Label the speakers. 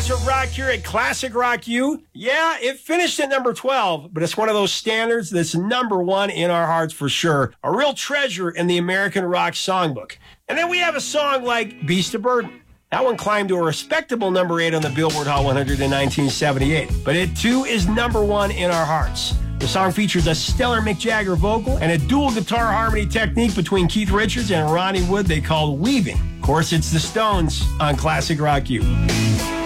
Speaker 1: Progressive rock here at Classic Rock U. Yeah, it finished at number 12, but it's one of those standards that's number one in our hearts for sure. A real treasure in the American rock songbook. And then we have a song like Beast of Burden. That one climbed to a respectable number 8 on the Billboard Hot 100 in 1978. But it too is number one in our hearts. The song features a stellar Mick Jagger vocal and a dual guitar harmony technique between Keith Richards and Ronnie Wood they called weaving. Of course, it's the Stones on Classic Rock U.